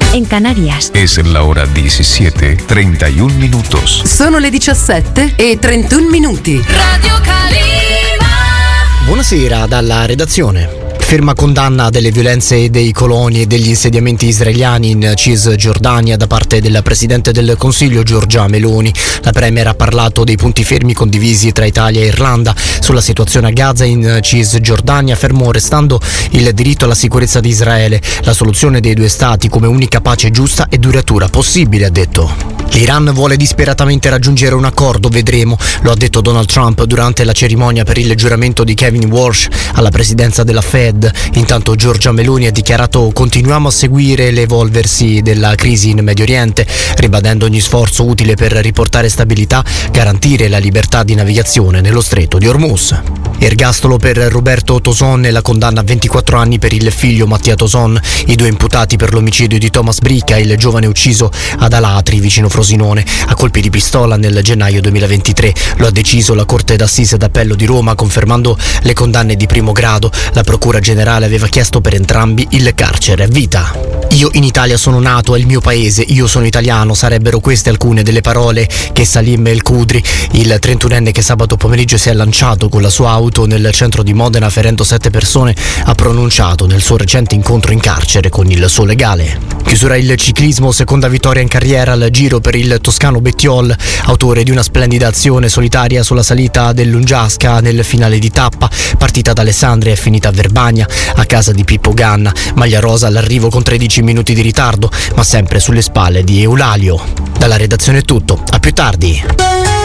en Canarias. Es la hora 17:31 minutos. Sono le 17:31 minuti. Radio Calima. Buonasera dalla redazione. Ferma condanna delle violenze dei coloni e degli insediamenti israeliani in Cisgiordania da parte del Presidente del Consiglio Giorgia Meloni. La Premier ha parlato dei punti fermi condivisi tra Italia e Irlanda sulla situazione a Gaza e in Cisgiordania, fermo restando il diritto alla sicurezza di Israele, la soluzione dei due stati come unica pace giusta e duratura possibile, ha detto. L'Iran vuole disperatamente raggiungere un accordo, vedremo, lo ha detto Donald Trump durante la cerimonia per il giuramento di Kevin Walsh alla presidenza della Fed. Intanto Giorgia Meloni ha dichiarato: continuiamo a seguire l'evolversi della crisi in Medio Oriente, ribadendo ogni sforzo utile per riportare stabilità, garantire la libertà di navigazione nello stretto di Hormuz. Ergastolo per Roberto Toson e la condanna a 24 anni per il figlio Mattia Toson, i due imputati per l'omicidio di Thomas Bricca, il giovane ucciso ad Alatri vicino Frosinone a colpi di pistola nel gennaio 2023. Lo ha deciso la Corte d'Assise d'Appello di Roma, confermando le condanne di primo grado. La Procura Generale aveva chiesto per entrambi il carcere a vita. Io in Italia sono nato, è il mio paese, io sono italiano, sarebbero queste alcune delle parole che Salim El Khudri, il 31enne che sabato pomeriggio si è lanciato con la sua auto nel centro di Modena ferendo 7 persone, ha pronunciato nel suo recente incontro in carcere con il suo legale. Chiusura il ciclismo, seconda vittoria in carriera al Giro per il toscano Bettiol, autore di una splendida azione solitaria sulla salita dell'Ungiasca nel finale di tappa, partita da Alessandria e finita a Verbania, a casa di Pippo Ganna. Maglia rosa all'arrivo con 13 minuti di ritardo, ma sempre sulle spalle di Eulalio. Dalla redazione è tutto, a più tardi.